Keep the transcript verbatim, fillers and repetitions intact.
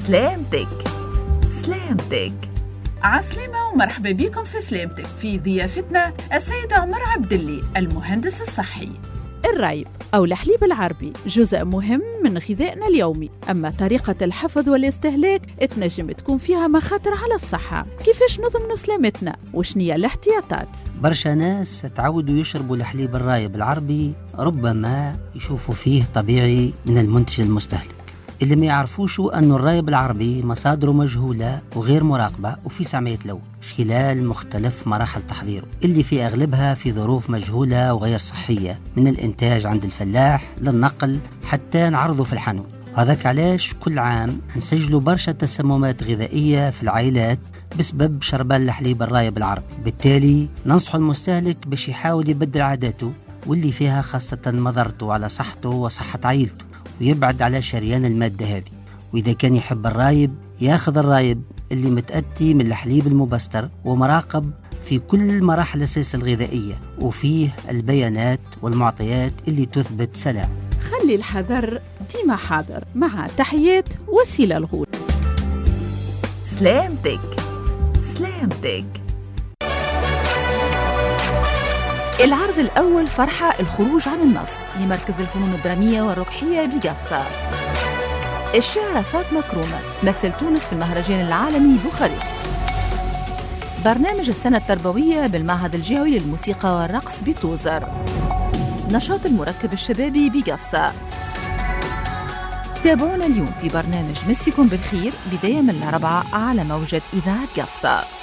سلامتك سلامتك. عسلامة ومرحبا بكم في سلامتك. في ضيافتنا السيد عمر عبدالله المهندس الصحي. الرايب أو الحليب العربي جزء مهم من غذائنا اليومي، أما طريقة الحفظ والاستهلاك تنجم تكون فيها مخاطر على الصحة. كيفاش نضمن سلامتنا وشنية الاحتياطات؟ برشا ناس تعودوا يشربوا الحليب الرايب العربي، ربما يشوفوا فيه طبيعي من المنتج المستهلك. اللي ما يعرفوش أن الرايب العربي مصادره مجهولة وغير مراقبة وفي سمعية لو خلال مختلف مراحل تحضيره، اللي في أغلبها في ظروف مجهولة وغير صحية، من الإنتاج عند الفلاح للنقل حتى نعرضه في الحانوت. هذاك علاش كل عام نسجلوا برشا تسممات غذائية في العائلات بسبب شربان الحليب الرايب العربي. بالتالي ننصح المستهلك باش يحاول يبدل عاداته واللي فيها خاصة مضرته على صحته وصحة عائلته، ويبعد على شريان المادة هذه. وإذا كان يحب الرايب ياخذ الرايب اللي متأتي من الحليب المبستر ومراقب في كل مراحل الأساس الغذائية، وفيه البيانات والمعطيات اللي تثبت سلام. خلي الحذر ديما حاضر. مع تحيات وسيلة الغول. سلامتك سلامتك. العرض الأول فرحة الخروج عن النص لمركز الفنون الدرامية والركحية بقفصة. الشاعرة فاطمة كرومة مثل تونس في المهرجان العالمي بوخارست. برنامج السنة التربوية بالمعهد الجهوي للموسيقى والرقص بتوزر. نشاط المركب الشبابي بقفصة. تابعونا اليوم في برنامج مسيكم بالخير بداية من الأربعاء على موجة إذاعة قفصة.